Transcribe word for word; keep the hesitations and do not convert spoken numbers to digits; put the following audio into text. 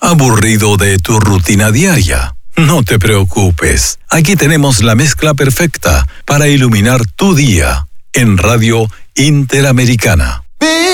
¿Aburrido de tu rutina diaria? No te preocupes, aquí tenemos la mezcla perfecta para iluminar tu día en Radio Interamericana.